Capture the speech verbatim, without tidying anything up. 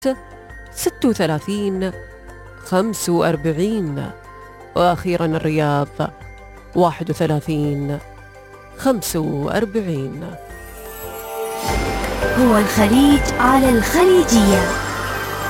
ست وثلاثين خمس وأربعين، وأخيرا الرياض واحد وثلاثين خمس وأربعين. هو الخليج على الخليجية.